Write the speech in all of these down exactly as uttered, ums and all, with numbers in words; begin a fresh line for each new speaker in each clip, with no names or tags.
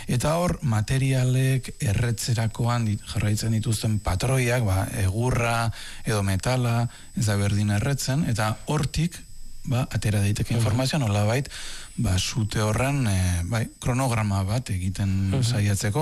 Eta hor, materialek erretzerakoan dit, jarraitzen dituzten patroiak, ba, egurra edo metala, ez da berdin erretzen, eta hortik, ba, atera daiteke informazioa, nola bait, ba, sute horren, e, bai, kronograma bat egiten uh-huh. saiatzeko,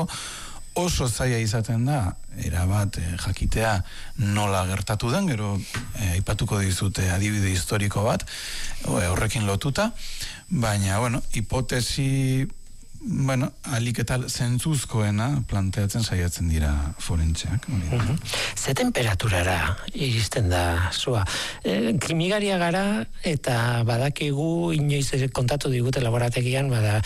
oso zaila izaten da, erabat e, jakitea nola gertatu den, gero e, aipatuko dizute adibide historiko bat, e, horrekin lotuta, baina, bueno, hipotesi, bueno, alik eta zentzuzkoena planteatzen saiatzen dira forentseak.
Uh-huh. Ze temperaturara iristen da zua? E, krimigaria gara eta badakigu inoiz kontatu digute laborategian, bada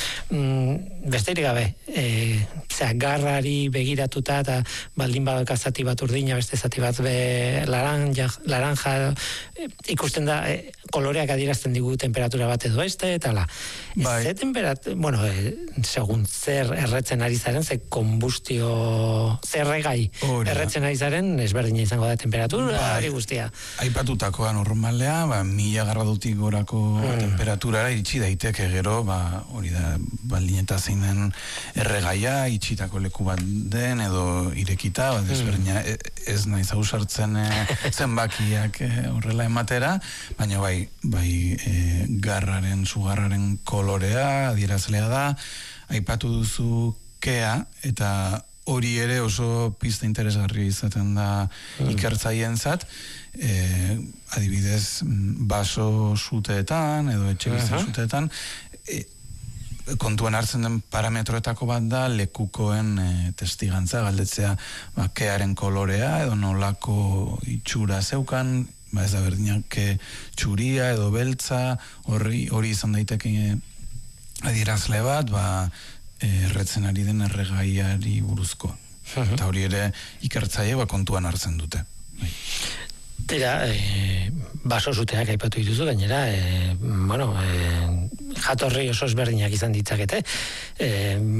mm, besterik gabe, e, zera, garrari begiratuta eta baldin badauka zati bat urdina, beste zati bat be laranja, laranja e, ikusten da, e, koloreak adierazten digu temperatura bat edo este, eta la. Bai. Ze temperatura, bueno, e, segun zer erretzen ari zaren, ze konbustio zerregai erretzen ari zaren, ezberdina izango da temperatura, bai, hori guztia.
Aipatutakoa normalea, ba, mila gradutik gorako hmm. temperaturara iritsi daiteke gero, ba, hori da, baldin eta zein den erregaia, itxitako leku bat den, edo irekita, ba, ezberdina, hmm. ez nahi zauzartzen e, zenbakiak e, horrela ematera, baina bai, bai e, garraren, sugarraren kolorea, adierazlea da, aipatu duzu kea, eta hori ere oso pista interesgarri izaten da mm. ikertzaientzat, e, adibidez, baso zuteetan, edo etxebizitza uh-huh. zuteetan, e, kontuan hartzen den parametroetako bat da lekukoen e, testigantza, galdetzea ba, kearen kolorea, edo nolako itxura zeukan, ba ez da berdinak ke txuria edo beltza, hori, hori izan daiteke adierazle bat, ba, erretzen ari den erregaiari buruzkoa. Uh-huh. Eta hori ere ikertzaile ba, kontuan hartzen dute. Bai.
Tira, e, baso zuteak aipatu dituzu, gainera, e, bueno, e, jatorri oso ezberdinak izan ditzakete. E,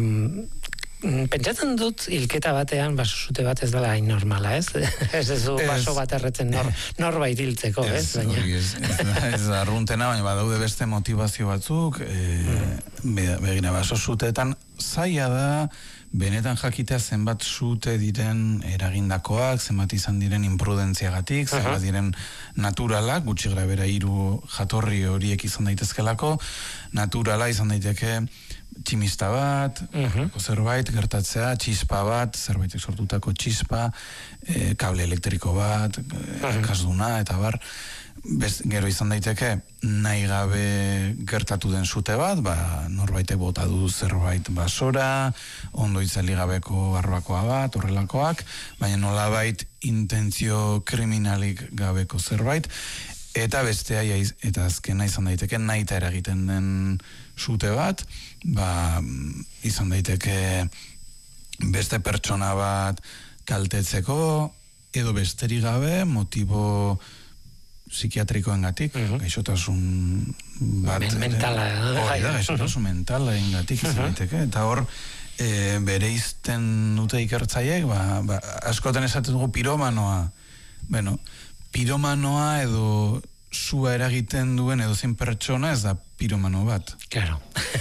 pentsatzen dut hilketa batean baso zute bat ez dela hain normala, ez? Ez ez du baso bat erretzen nor, norbait hiltzeko, ez?
Ez, hori ez, ez da arruntena, baina badaude beste motivazio batzuk, e, begira baso zuteetan zaila da benetan jakitea zenbat zute diren eragindakoak, zenbat izan diren imprudentziagatik, zenbat uh-huh. diren naturalak, gutxi grabera hiru jatorri horiek izan daitezkelako, naturala izan daiteke tximista bat, uh-huh. zerbait gertatzea, txispa bat, zerbaitek sortutako txispa, e, kable elektriko bat, uh-huh. kasduna, eta bar, bez, gero izan daiteke nahi gabe gertatu den zute bat, ba, norbaitek bota du zerbait basora, ondo itzali gabeko barbakoa bat, horrelakoak, baina nolabait intentzio kriminalik gabeko zerbait, eta bestea, eta azkena izan daiteke nahi eta eragiten den zute bat, ba, izan daiteke beste pertsona bat kaltetzeko, edo besterik gabe motibo psikiatrikoengatik, uh-huh. gaixotasun bat,
mentala,
hori da, gaixotasun mentala engatik izan daiteke, eta hor e, bere izten dute ikertzaiek, ba, ba, askotan esaten dugu piromanoa, bueno, piromanoa edo sua eragiten duen edo zein pertsona ez da piromano bat.
Claro.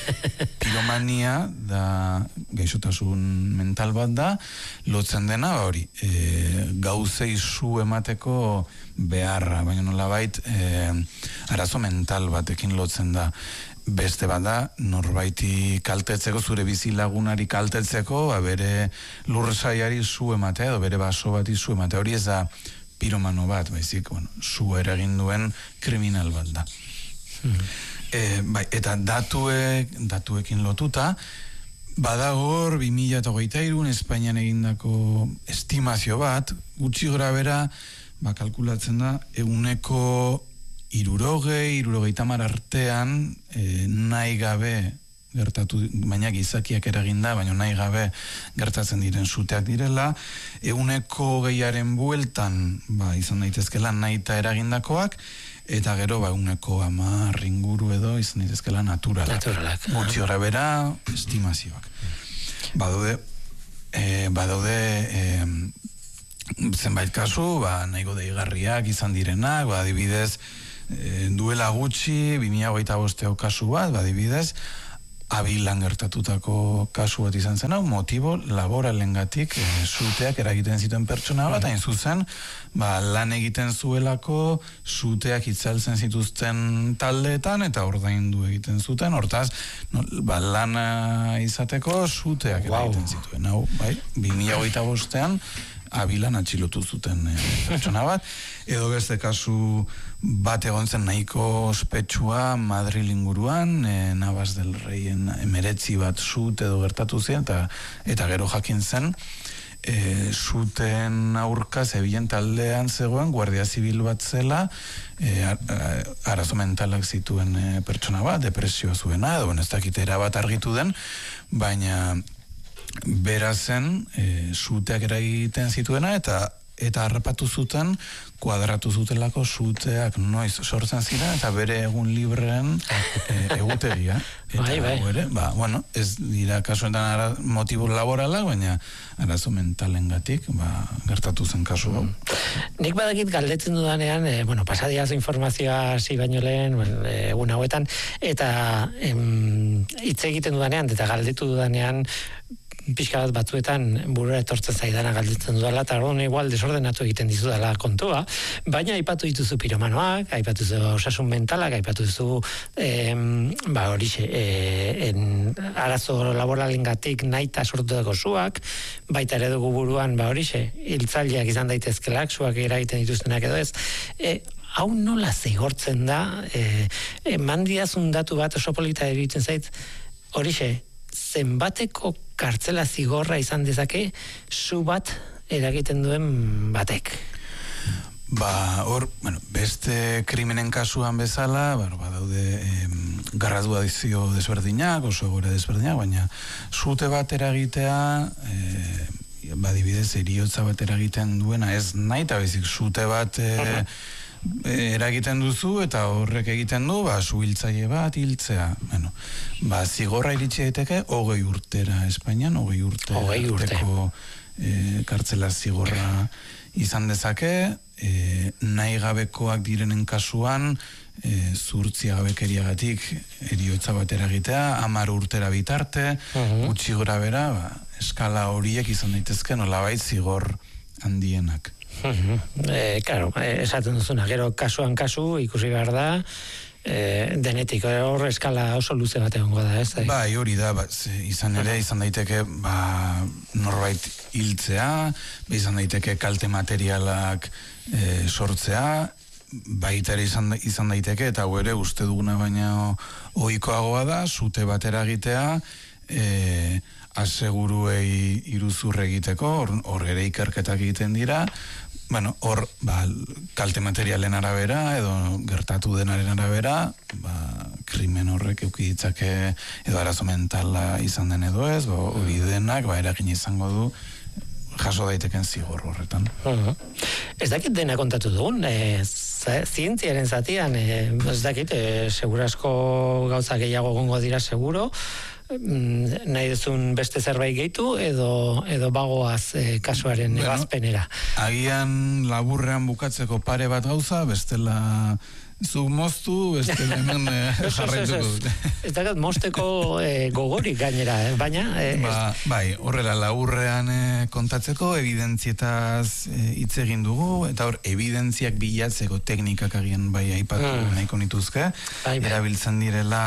Piromania da gaixotasun mental bat da, lotzen dena hori, e, gauzei zu emateko beharra, baina nolabait e, arazo mental batekin lotzen da. Beste bat da, norbaiti kaltetzeko, zure bizilagunari kaltetzeko, ba, bere lurrsaiari zu ematea, edo bere baso bati zu ematea, hori ez da piromano bat, baizik, bueno, zu eragin duen kriminal bat da. Hmm. E, bai, eta datuek, datuekin lotuta, badagor, bi mila hogeita hiru Espainian egindako estimazio bat, gutxi gora bera, ba, kalkulatzen da, eguneko hirurogei, hirurogeita hamar artean, e, nahi gabe gertatu, baina gizakiak eraginda, baina nahi gabe gertatzen diren zuteak direla, eguneko gehiaren bueltan, ba, izan daitezkela nahi eta eragindakoak, eta gero, ba, eguneko hamar inguru edo izan daitezkela naturalak.
Naturalak.
Gutxi gora bera, estimazioak. Badaude, e, badaude, e, zenbait kasu, ba, nahiko deigarriak izan direnak, ba, adibidez, e, duela gutxi, bi mila hogeita bosteko kasu bat, ba, adibidez, Abilan gertatutako kasu bat izan zen hau, motibo laboralengatik e, suteak eragiten zituen pertsona bat, hain zuzen, ba, lan egiten zuelako suteak itzaltzen zituzten taldeetan eta ordaindu egiten zuten, hortaz, no, ba, lana izateko suteak eragiten wow. zituen. Hau, bai, bi mila hogeita bostean Abilan atxilotu zuten e, pertsona bat, edo beste kasu bat egon zen nahiko ospetsua Madril inguruan, e, Navas del Reien emeretzi bat sut edo gertatu ziren, eta, eta gero jakin zen, e, suten aurka zebilen taldean zegoen guardia zibil bat zela, e, arazo mentalak zituen e, pertsona bat, depresioa zuena, edo ez dakit erabat argitu den, baina bera zen e, suteak eragiten zituena eta eta harrapatu zuten kuadratu zutelako suteak noiz sortzen ziren eta bere egun libreen e, egutegia eta
bai, bai.
Ere, ba, bueno, ez dira kasuetan ara, motibo laborala, baina arazo mentalengatik ba, gertatu zen kasu hau.
Nik badakit galdetzen dudanean, e, bueno, pasadiaz informazioa hasi baino lehen, bueno, egun hauetan, eta em, hitz egiten dudanean, eta galdetu dudanean, pixka bat batzuetan burura etortzen zaidana galditzen dudala, eta orduan igual desordenatu egiten dizudala kontua, baina aipatu dituzu piromanoak, aipatu duzu osasun mentalak, aipatu duzu em, ba horixe, e, arazo laboralengatik nahita sortutako suak, baita ere dugu buruan, ba horixe, hiltzaileak izan daitezkelak, suak eragiten dituztenak edo ez, e, hau nola zigortzen da, e, e, mandiazun datu bat oso polita egiten zait, horixe, zenbateko kartzela zigorra izan dezake su bat eragiten duen batek?
Ba, hor, bueno, beste krimenen kasuan bezala, ba, badaude em, graduazio desberdinak, oso gore desberdinak, baina sute bat eragitea, e, badibidez, eriotza bat eragiten duena, ez nahi, eta bezik sute bat e, eragiten duzu eta horrek egiten du ba suhiltzaile bat hiltzea. Bueno, ba zigorra iritsi daiteke hogei urtera Espainian, hogei urte.
hogei urteko
e, kartzela zigorra izan dezake, e, nahi gabekoak direnen kasuan e, zurtzia gabekeriagatik eriotza bat eragitea, hamar urtera bitarte, gutxi gora bera, ba, eskala horiek izan daitezke nolabait zigor handienak.
Eh, claro, esaten duzuna, gero kasuan kasu ikusi behar da, eh, denetik, hor eskala oso luze bat egongo da, ez?
Bai, hori da, ba, izan ere, izan daiteke, ba, norbait hiltzea, ba, izan daiteke kalte materialak e, sortzea, baita ere izan, izan daiteke, eta hau ere uste duguna baina ohikoagoa da, sute bat eragitea, e, aseguruei iruzur egiteko, hor ere ikerketak egiten dira, bueno, hor, ba, kalte materialen arabera, edo gertatu denaren arabera, ba, krimen horrek eukiditzake edo arazo mentala izan den edo ez, ba, hori denak, ba, eragin izango du, jaso daiteken zigor horretan.
Uh-huh. Ez dakit dena kontatu dugun, e, zientziaren zatian, e, ez dakit, e, segurasko gauza gehiago gongo dira seguro, nahi duzun beste zerbait gehitu edo edo bagoaz e, kasuaren bueno, ebazpenera.
Agian laburrean bukatzeko pare bat gauza, bestela zu moztu, bestela hemen jarraituko dute.
Ez dakat mozteko e, gogorik gainera, eh? Baina... E,
ba, bai, horrela laburrean e, kontatzeko, evidentzietaz hitz e, egin dugu, eta hor, evidentziak bilatzeko teknikak agian bai aipatu mm. nahiko nituzke, bai, bai. Erabiltzen direla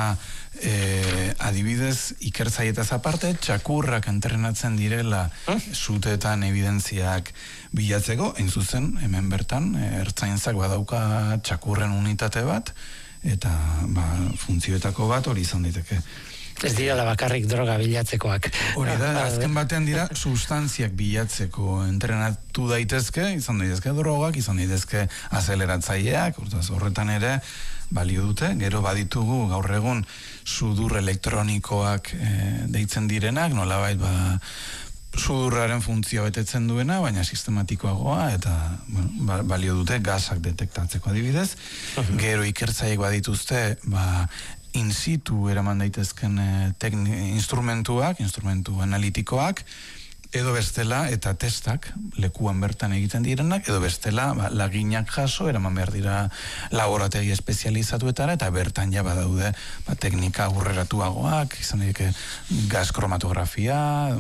E, adibidez, ikertzaietaz aparte, txakurrak entrenatzen direla huh? suteetan evidentziak bilatzeko, hain zuzen, hemen bertan, ertzaintzak badauka txakurren unitate bat, eta ba, funtzioetako bat hori izan daiteke.
Ez dira da bakarrik droga bilatzekoak.
Hori da, azken batean dira substantziak bilatzeko entrenatu daitezke, izan daitezke drogak, izan daitezke azeleratzaileak, horretan ere balio dute, gero baditugu gaur egun sudur elektronikoak e, deitzen direnak, nolabait ba sudurraren funtzioa betetzen duena, baina sistematikoagoa, eta bueno, ba, balio dute gasak detektatzeko adibidez. Uh-huh. Gero ikertzaiek badituzte, ba, in situ eraman daitezken e, tekni, instrumentuak, instrumentu analitikoak, edo bestela, eta testak lekuan bertan egiten direnak, edo bestela ba, laginak jaso, eraman behar dira laborategi espezializatuetara, eta bertan ja badaude ba, teknika aurreratuagoak, izan daiteke gas kromatografia,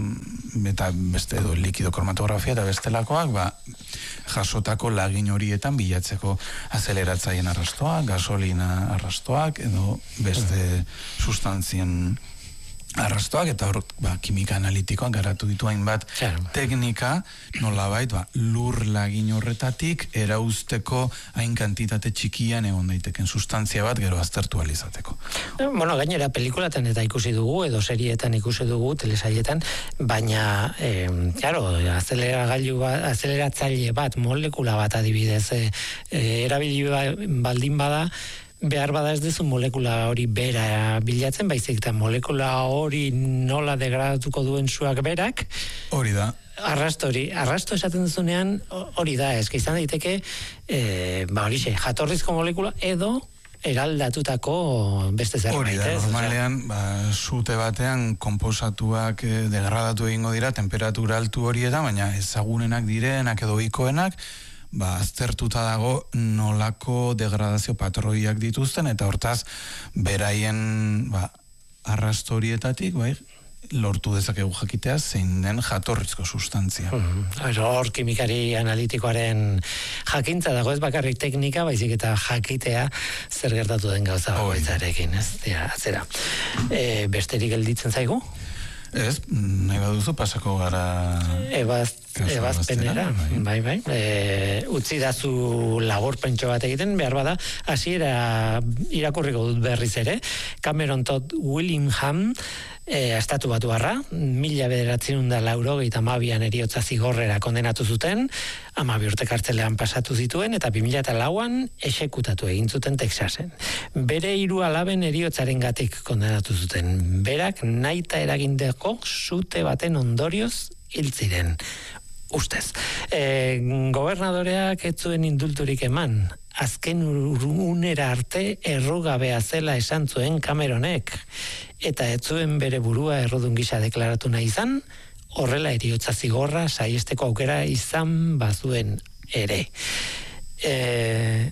eta beste edo likido kromatografia, eta bestelakoak, ba, jasotako lagin horietan bilatzeko azeleratzaien arrastoak, gasolina arrastoak, edo beste sustantzien arrastoak, eta hor, ba, kimika analitikoan garatu ditu hainbat
claro. teknika,
nolabait, ba, lur lagin horretatik erauzteko hain kantitate txikian egon daiteken sustantzia bat gero aztertu alizateko.
Bueno, gainera pelikulatan eta ikusi dugu, edo serietan ikusi dugu, telesaietan, baina, eh, claro, azeleragailu bat, azeleratzaile bat, molekula bat adibidez, eh, eh, erabili baldin bada, behar bada ez duzu molekula hori bera bilatzen, baizik eta molekula hori nola degradatuko duen zuak berak.
Hori da.
Arrasto hori, arrasto esaten duzunean hori da, ez izan daiteke, e, ba hori xe, jatorrizko molekula edo eraldatutako beste zerbait.
Hori da, normalean, ba, sute batean konposatuak eh, degradatu egingo dira, temperatura altu horietan, baina ezagunenak direnak edo ohikoenak, ba, aztertuta dago nolako degradazio patroiak dituzten, eta hortaz, beraien ba, arrastorietatik, bai, lortu dezakegu jakitea zein den jatorrizko sustantzia.
Mm-hmm. Hor kimikari analitikoaren jakintza dago, ez bakarrik teknika, baizik eta jakitea zer gertatu den gauza bakoitzarekin, ez? Ja, zera. E, besterik gelditzen zaigu?
Ez, nahi baduzu pasako gara
Ebaz, ebazpenera, bai, bai. E, utzi dazu labor pentso bat egiten, behar bada, hasiera irakurriko dut berriz ere, Cameron Todd Willingham, e, estatu batu barra, mila bederatzen da laurogeita amabian eriotza zigorrera kondenatu zuten, amabi urte kartzelean pasatu zituen, eta bi mila eta lauan esekutatu egin zuten Texasen. Bere hiru alaben eriotzaren gatik kondenatu zuten. Berak naita eragindeko sute baten ondorioz hil ziren. Ustez. E, gobernadoreak ez zuen indulturik eman. Azken unera arte errugabea zela esan zuen Cameronek. Eta ez zuen bere burua errodun gisa deklaratu nahi izan, horrela eriotza zigorra saiesteko aukera izan bazuen ere. E,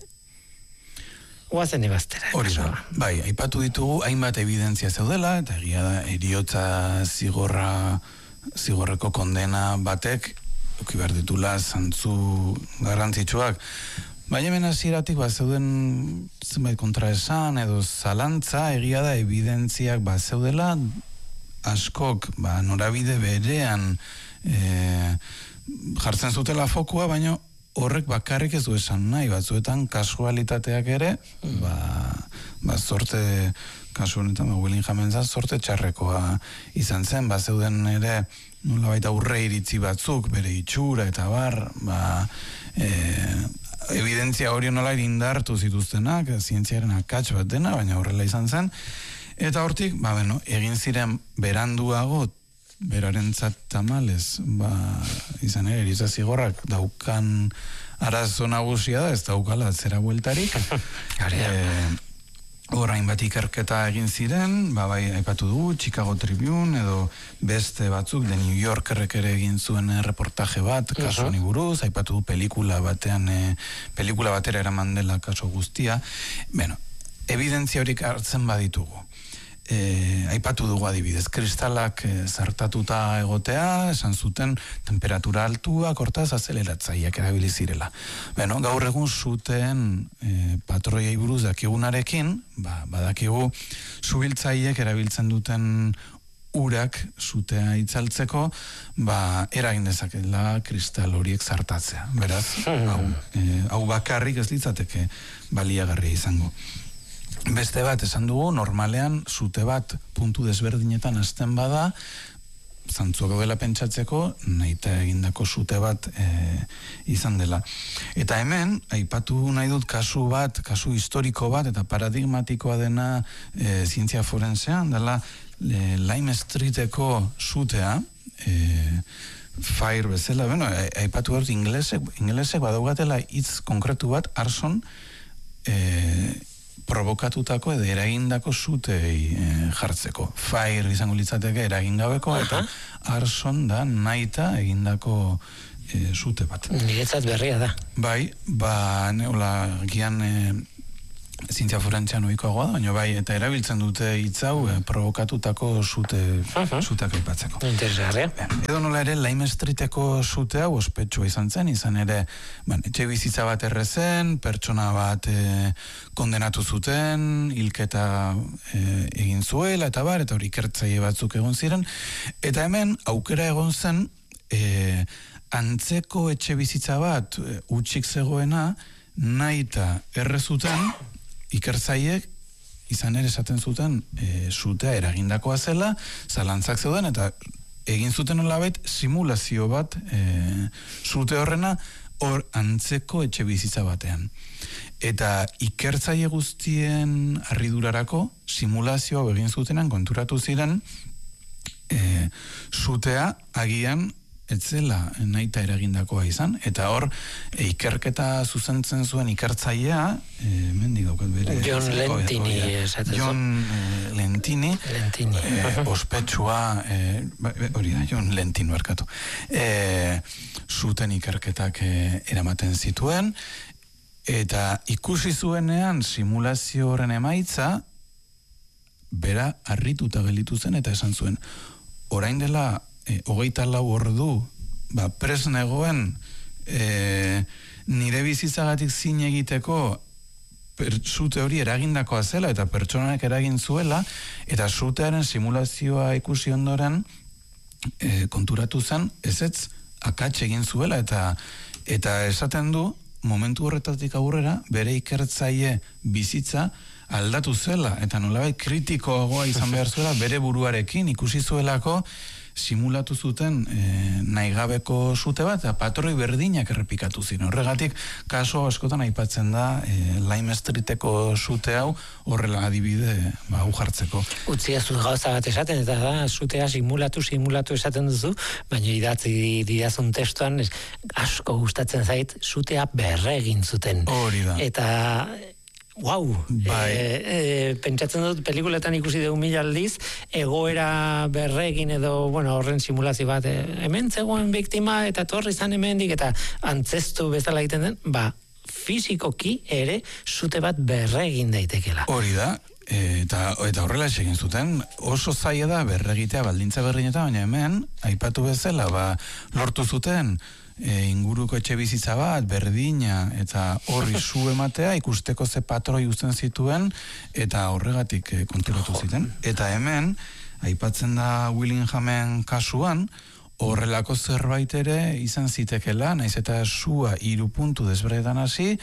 Oazen ebaztera.
Hori da, bai, aipatu ditugu, hainbat evidentzia zeudela, eta egia da, eriotza zigorra, zigorreko kondena batek, uki behar ditula, zantzu garrantzitsuak, baina hemen hasieratik bat zeuden zenbait kontraesan edo zalantza, egia da, evidentziak bat zeudela, askok, ba, norabide berean e, jartzen zutela fokua, baina horrek bakarrik ez du esan nahi, batzuetan kasualitateak ere, ba, ba zorte, kasu honetan, ba, Willinghamen zaz, zorte txarrekoa izan zen, ba, zeuden ere, nola baita aurre iritzi batzuk, bere itxura eta bar, ba, e, evidentzia hori nola indartu zituztenak, zientziaren akats bat dena, baina horrela izan zen, eta hortik, ba, bueno, egin ziren beranduago, beraren tamalez, ba, izan ere, eriotza zigorrak daukan arazo nagusia da, ez daukala zera bueltarik. Orain bat ikerketa egin ziren, ba, bai, aipatu dugu, Chicago Tribune, edo beste batzuk, de New Yorkerrek ere egin zuen reportaje bat, kaso honi buruz, aipatu du pelikula batean, e, pelikula batera eraman dela kaso guztia. Bueno, evidentzia horik hartzen baditugu. E, aipatu dugu adibidez, kristalak e, zartatuta egotea, esan zuten temperatura altuak, hortaz azeleratzailak erabili zirela. Bueno, gaur egun zuten e, patroiei buruz dakigunarekin, ba, badakigu subiltzaiek erabiltzen duten urak zutea itzaltzeko, ba, eragin dezakela kristal horiek zartatzea. Beraz, hau, e, hau bakarrik ez litzateke baliagarria izango. Beste bat esan dugu, normalean zute bat puntu desberdinetan hasten bada, zantzuak dela pentsatzeko, nahita egindako zute bat e, izan dela. Eta hemen, aipatu nahi dut kasu bat, kasu historiko bat, eta paradigmatikoa dena e, zientzia forensean, dela e, Lime Streeteko zutea, e, fire bezala, bueno, aipatu dut ingelesek, ingelesek badaugatela hitz konkretu bat, arson, e, provokatutako edo eragindako sutei e, jartzeko. Fire izango litzateke eragin gabeko, eta arson da naita egindako e, sute bat.
Niretzat berria da.
Bai, ba, neola, gian e, zientzia forentzian ohikoagoa da, baina bai, eta erabiltzen dute hitzau e, provokatutako sute, uh-huh. suteak aipatzeko.
Interesgarria.
Edo nola ere, Lime Streeteko sute hau ospetsua izan zen, izan ere, ban, etxe bizitza bat errezen, pertsona bat e, kondenatu zuten, hilketa e, egin zuela, eta bar, eta hori ikertzaile batzuk egon ziren, eta hemen, aukera egon zen, e, antzeko etxe bizitza bat e, utxik zegoena, naita errezuten, ikertzaiek izan ere esaten zuten e, sutea eragindakoa zela, zalantzak zeuden, eta egin zuten olabait simulazio bat e, sute horrena hor antzeko etxe bizitza batean. Eta ikertzaile guztien harridurarako simulazio hau egin zutenan konturatu ziren e, sutea agian etzela naita eragindakoa izan, eta hor e, ikerketa zuzentzen zuen ikertzailea, e, mendik daukat bere...
John Lentini, esatzen
John e, Lentini,
Lentini.
E, ospetsua, e, hori da, John Lentini barkatu, e, zuten ikerketak e, eramaten zituen, eta ikusi zuenean simulazio horren emaitza, bera harrituta gelditu zen, eta esan zuen, orain dela, E, hogeita lau ordu ba, pres negoen e, nire bizitzagatik zin egiteko per, sute hori eragindakoa zela eta pertsonak eragin zuela, eta sutearen simulazioa ikusi ondoren e, konturatu zen ezetz akats egin zuela, eta eta esaten du momentu horretatik aurrera bere ikertzaile bizitza aldatu zela, eta nolabait kritikoagoa izan behar zuela bere buruarekin, ikusi zuelako simulatu zuten e, naigabeko sute bat, eta patroi berdinak errepikatu ziren. Horregatik, kaso askotan aipatzen da e, Lime Streeteko sute hau horrela adibide ba, hau jartzeko.
Utzia zu gauza bat esaten, eta da, sutea simulatu, simulatu esaten duzu, baina idatzi didazun testuan es, asko gustatzen zait, sutea berre egin zuten.
Hori da.
Eta... Wow,
bai.
e, e, pentsatzen dut pelikuletan ikusi dugu mila aldiz, egoera berregin edo, bueno, horren simulazio bat, e, hemen zegoen biktima eta torri izan hemendik eta antzestu bezala egiten den, ba, fizikoki ere sute bat berregin daitekela.
Hori da, eta, eta horrela egin zuten, oso zaila da berregitea baldintza berrinetan, baina hemen, aipatu bezala, ba, lortu zuten, E, inguruko etxe bizitza bat, berdina, eta horri zu ematea, ikusteko ze patroi uzten zituen, eta horregatik e, konturatu ziten. Eta hemen, aipatzen da Willinghamen kasuan, horrelako zerbait ere izan zitekela, naiz eta sua hiru puntu desberdetan hasi,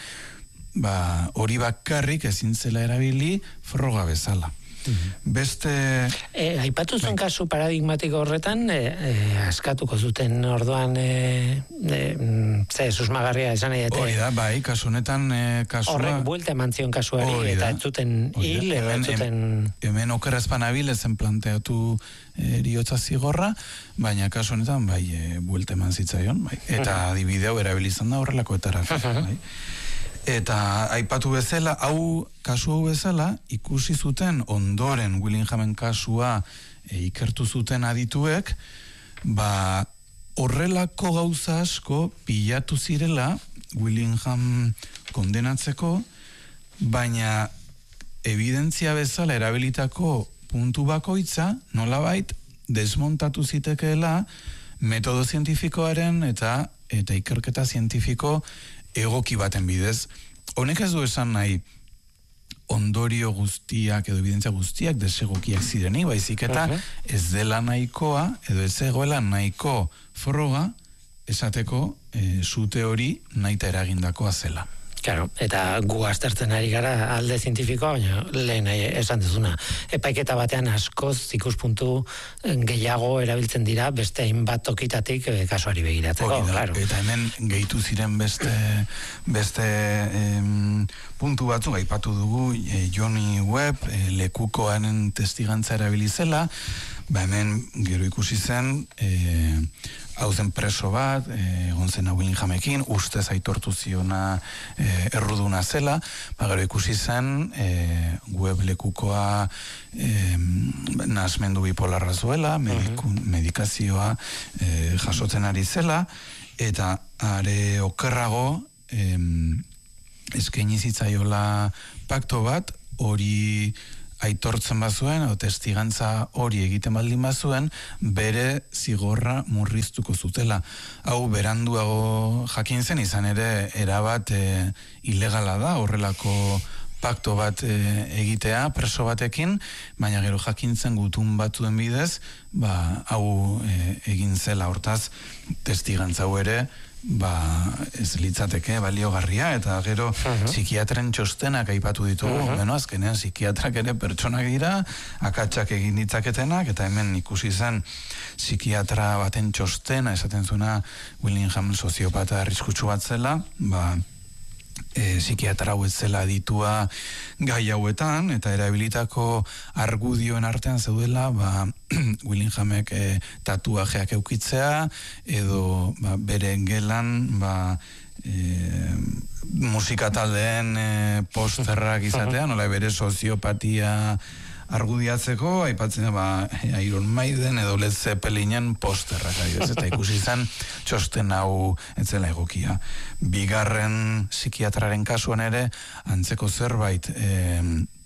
ba, hori bakarrik ezin zela erabili froga bezala. Beste...
E, aipatu zuen kasu paradigmatiko horretan, e, e, askatuko zuten orduan, e, e, ze, susmagarria esan nahi dute.
Hori da, bai, kasu honetan e, kasua...
Horrek buelta eman zion kasuari, eta ez zuten hil, eta ez zuten...
Hemen okerazpan abil ezen planteatu eriotza zigorra, baina kasu honetan, bai, e, buelta eman zitzaion, bai, eta adibideo erabilizan da horrelako etarako, bai. Eta aipatu bezala, hau kasu hau bezala, ikusi zuten ondoren Willinghamen kasua e, ikertu zuten adituek, ba horrelako gauza asko pilatu zirela Willingham kondenatzeko, baina evidentzia bezala erabilitako puntu bakoitza nolabait desmontatu zitekeela metodo zientifikoaren eta eta ikerketa zientifiko egoki baten bidez. Honek ez du esan nahi ondorio guztiak edo evidentzia guztiak desegokiak zireni, baizik eta uh-huh. ez dela nahikoa edo ez egoela nahiko froga esateko e, sute hori naita eragindakoa zela.
Claro, eta gu aztertzen ari gara alde zientifikoa, baina lehen esan duzuna. Epaiketa batean askoz ikuspuntu gehiago erabiltzen dira beste hainbat tokitatik kasuari begiratzeko.
Da,
claro.
Eta hemen gehitu ziren beste beste em, puntu batzuk aipatu dugu e, Johnny Webb e, lekukoaren testigantza erabilizela, Ba hemen gero ikusi zen, e, hau zen preso bat, egon zen Willinghamekin, ustez aitortu ziona e, erruduna zela, ba gero ikusi zen, e, web lekukoa e, nasmendu bipolarra zuela, mediku, medikazioa e, jasotzen ari zela, eta are okerrago, e, eskaini zitzaiola pakto bat, hori aitortzen bazuen, o testigantza hori egiten baldin bazuen, bere zigorra murriztuko zutela. Hau beranduago jakin zen, izan ere erabat e, ilegala da, horrelako pakto bat e, egitea preso batekin, baina gero jakintzen gutun batzuen bidez, ba, hau e, egin zela, hortaz testigantza hau ere, ba, ez litzateke baliogarria, eta gero uh-huh. psikiatren txostenak aipatu ditugu, uh-huh. beno, azkenean psikiatrak ere pertsonak dira, akatsak egin ditzaketenak, eta hemen ikusi zen psikiatra baten txostena, esaten zuena Willingham soziopata arriskutsu bat zela, ba, E, psikiatra hau ez zela ditua gai hauetan, eta erabilitako argudioen artean zeudela, ba, Willinghamek e, tatuajeak eukitzea, edo ba, bere gelan, ba, e, musika taldeen e, posterrak izatea, nola bere soziopatia argudiatzeko, aipatzen da, ba, Iron Maiden edo Led Zeppelinen posterrak, adibidez, eta ikusi izan txosten hau etzela egokia. Bigarren psikiatraren kasuan ere, antzeko zerbait e,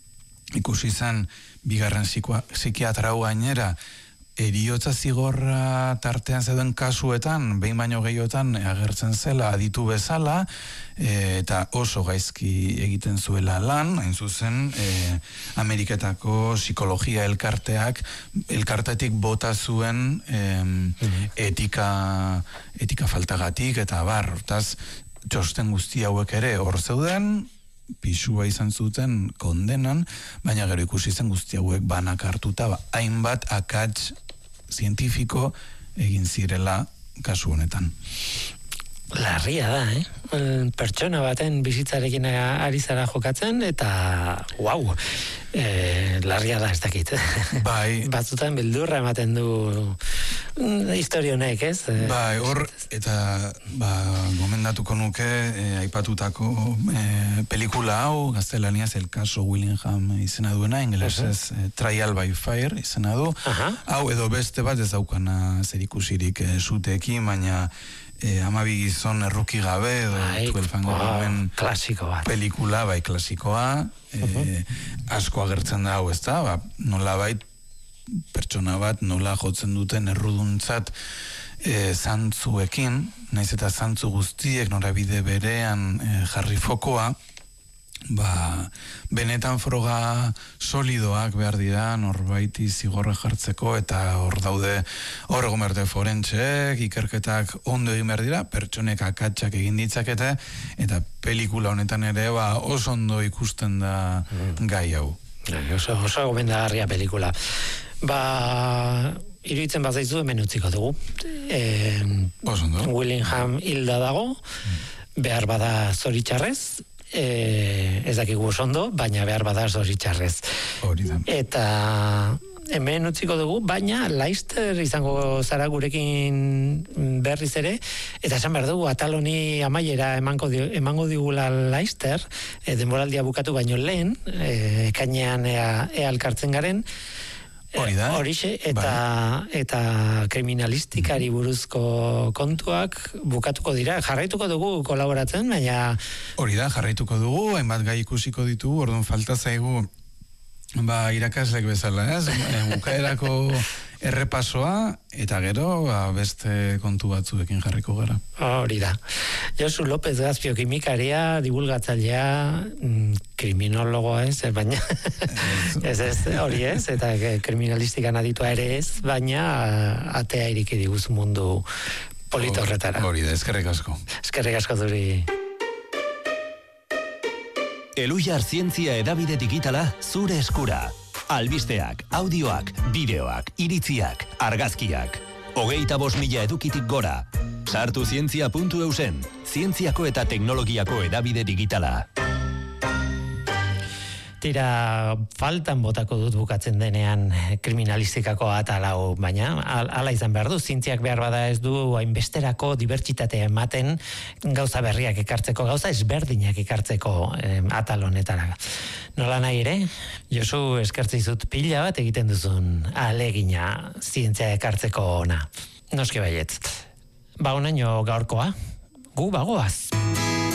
ikusi izan bigarren psikiatra hau gainera, eriotza zigorra tartean zeuden kasuetan, behin baino gehiotan agertzen zela, aditu bezala, e, eta oso gaizki egiten zuela lan, hain zuzen, e, Ameriketako psikologia elkarteak, elkartetik bota zuen e, mm-hmm. etika, etika faltagatik, eta bar, hortaz, txosten guzti hauek ere hor zeuden, pisua izan zuten kondenan, baina gero ikusi zen guzti hauek banak hartuta, ba, hainbat akats zientifiko egin zirela kasu honetan.
Larria da, eh? Pertsona baten bizitzarekin ari zara jokatzen, eta wow, e, larria da ez dakit.
Bai.
Batzutan bildurra ematen du historionek, ez?
Bai, hor, eta ba, gomendatuko nuke e, aipatutako e, pelikula hau, gaztelaniaz El caso Willingham izena duena, ingelesez uh-huh. e, Trial by Fire izena du. Uh-huh. Hau edo beste bat ez daukana zerikusirik e, zuteekin, baina E, amabi gizon erruki gabe edo tuelfango gaben
klasiko bat
pelikula, bai klasikoa e, uh-huh. asko agertzen da hau, ez da, ba, nola bait pertsona bat nola jotzen duten erruduntzat e, zantzuekin, naiz eta zantzu guztiek norabide berean e, jarri fokoa, ba, benetan froga solidoak behar dira norbaiti zigorra jartzeko, eta hor daude hor egon behar de forentxeek, ikerketak ondo egin behar dira, pertsonek akatsak egin ditzakete, eta pelikula honetan ere ba, oso ondo ikusten da mm. gai hau.
Oso, oso gomendagarria pelikula. Ba, iruditzen bat zaizu hemen utziko dugu. E,
oso ondo.
Willingham hilda dago, mm. behar bada zoritxarrez, E, ez dakigu ondo, baina behar bada zoritxarrez.
Hori da.
Eta hemen utziko dugu, baina Leicester izango zara gurekin berriz ere, eta esan behar dugu, atal honi amaiera emango, di, emango digula Leicester, e, denboraldia bukatu baino lehen, e, ekainean ea, ea alkartzen garen,
hori da.
Horixe, eta, bai. eta kriminalistikari buruzko kontuak bukatuko dira. Jarraituko dugu kolaboratzen, baina...
Hori da, jarraituko dugu, hainbat gai ikusiko ditu, orduan falta zaigu ba, irakaslek bezala, ez? Bukaerako errepasoa, eta gero ba, beste kontu batzuekin jarriko gara.
Hori da. Josu López Gazpio, kimikaria, divulgatzailea, kriminologoa ez, baina ez ez, hori ez, eta kriminalistikan aditua ere ez, baina atea iriki diguzu mundu polito horretara.
Hori da, eskerrik asko.
Eskerrik asko zuri.
Elujar zientzia edabide digitala zure eskura. Albisteak, audioak, bideoak, iritziak, argazkiak. Hogeita bost mila edukitik gora. Sartu zientzia puntu eusen, zientziako eta teknologiako edabide digitala.
Tira, faltan botako dut bukatzen denean kriminalistikako atal hau, baina ala izan behar du, zientziak behar bada ez du hainbesterako dibertsitatea ematen gauza berriak ekartzeko, gauza ezberdinak ekartzeko eh, atal honetara. Nola nahi ere, Josu, eskertzi zut pila bat egiten duzun alegina zientzia ekartzeko ona. Noski baietz. Ba, onaino gaurkoa, gu bagoaz.